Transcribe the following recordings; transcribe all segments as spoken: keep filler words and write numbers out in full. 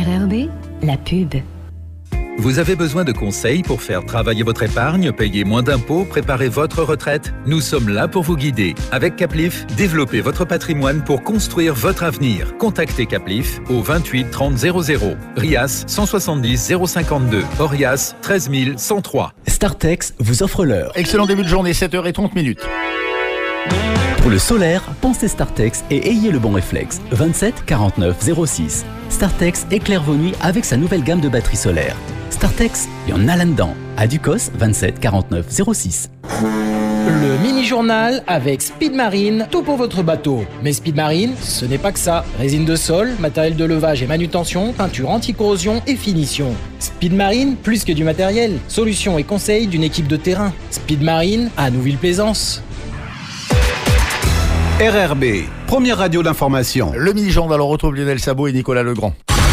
R R B, la pub. Vous avez besoin de conseils pour faire travailler votre épargne, payer moins d'impôts, préparer votre retraite? Nous sommes là pour vous guider. Avec Caplif, développez votre patrimoine pour construire votre avenir. Contactez Caplif au vingt-huit trente zéro zéro. Rias cent soixante-dix zéro cinquante-deux. Orias treize mille cent trois. Startex vous offre l'heure. Excellent début de journée, sept heures trente minutes. Pour le solaire, pensez Startex et ayez le bon réflexe. vingt-sept quarante-neuf zéro six. Startex éclaire vos nuits avec sa nouvelle gamme de batteries solaires. Startex, il y en a là-dedans. À Ducos, vingt-sept quarante-neuf zéro six. Le mini-journal avec Speed Marine, tout pour votre bateau. Mais Speed Marine, ce n'est pas que ça. Résine de sol, matériel de levage et manutention, peinture anti-corrosion et finition. Speed Marine, plus que du matériel. Solutions et conseils d'une équipe de terrain. Speed Marine à Nouville-Plaisance. R R B, première radio d'information. Le mini-journal, on retrouve Lionel Sabot et Nicolas Legrand.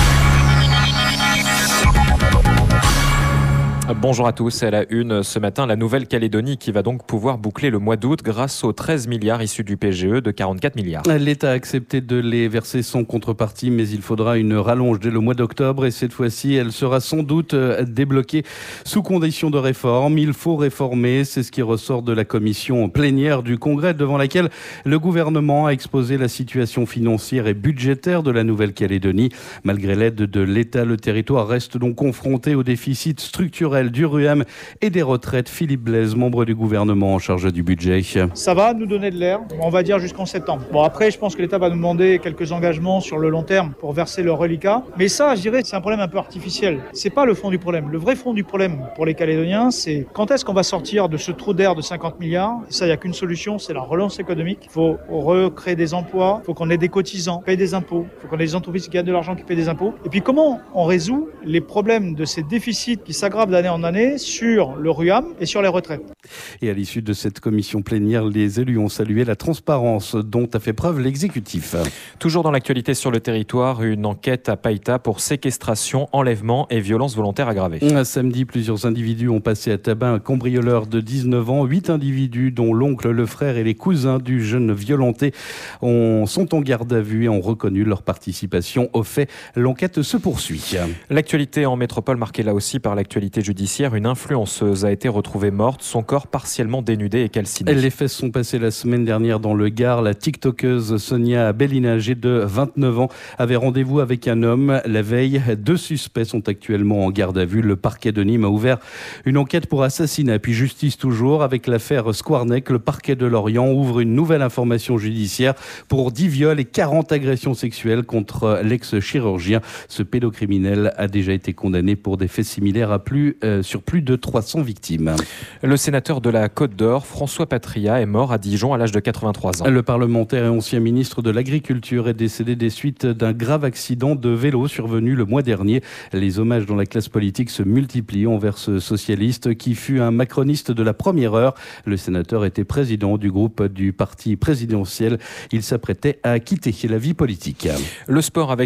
Bonjour à tous, à la une ce matin, la Nouvelle-Calédonie qui va donc pouvoir boucler le mois d'août grâce aux treize milliards issus du P G E de quarante-quatre milliards. L'État a accepté de les verser sans contrepartie, mais il faudra une rallonge dès le mois d'octobre et cette fois-ci, elle sera sans doute débloquée sous condition de réforme. Il faut réformer, c'est ce qui ressort de la commission plénière du Congrès devant laquelle le gouvernement a exposé la situation financière et budgétaire de la Nouvelle-Calédonie. Malgré l'aide de l'État, le territoire reste donc confronté au déficit structurel du R U M et des retraites. Philippe Blaise, membre du gouvernement en charge du budget. Ça va nous donner de l'air, on va dire jusqu'en septembre. Bon, après, je pense que l'État va nous demander quelques engagements sur le long terme pour verser le reliquat. Mais ça, je dirais, c'est un problème un peu artificiel. C'est pas le fond du problème. Le vrai fond du problème pour les Calédoniens, c'est quand est-ce qu'on va sortir de ce trou d'air de cinquante milliards. Et ça, il n'y a qu'une solution, c'est la relance économique. Il faut recréer des emplois, il faut qu'on ait des cotisants, payer des impôts, il faut qu'on ait des entreprises qui gagnent de l'argent, qui paient des impôts. Et puis, comment on résout les problèmes de ces déficits qui s'aggravent d'année en année sur le R U A M et sur les retraites. Et à l'issue de cette commission plénière, les élus ont salué la transparence dont a fait preuve l'exécutif. Toujours dans l'actualité sur le territoire, une enquête à Païta pour séquestration, enlèvement et violence volontaire aggravée. Samedi, plusieurs individus ont passé à tabac un cambrioleur de dix-neuf ans. Huit individus, dont l'oncle, le frère et les cousins du jeune violenté, ont, sont en garde à vue et ont reconnu leur participation au fait. L'enquête se poursuit. L'actualité en métropole marquée là aussi par l'actualité judiciaire. Une influenceuse a été retrouvée morte, son corps partiellement dénudé et calciné. Les faits sont passés la semaine dernière dans le Gard. La tiktokeuse Sonia Bellina, âgée de vingt-neuf ans, avait rendez-vous avec un homme la veille. Deux suspects sont actuellement en garde à vue. Le parquet de Nîmes a ouvert une enquête pour assassinat. Puis justice toujours avec l'affaire Squarneck. Le parquet de Lorient ouvre une nouvelle information judiciaire pour dix viols et quarante agressions sexuelles contre l'ex-chirurgien. Ce pédocriminel a déjà été condamné pour des faits similaires à plus euh, sur plus de trois cents victimes. Le sénateur de la Côte d'Or, François Patria, est mort à Dijon à l'âge de quatre-vingt-trois ans. Le parlementaire et ancien ministre de l'Agriculture est décédé des suites d'un grave accident de vélo survenu le mois dernier. Les hommages dans la classe politique se multiplient envers ce socialiste qui fut un macroniste de la première heure. Le sénateur était président du groupe du parti présidentiel. Il s'apprêtait à quitter la vie politique. Le sport avec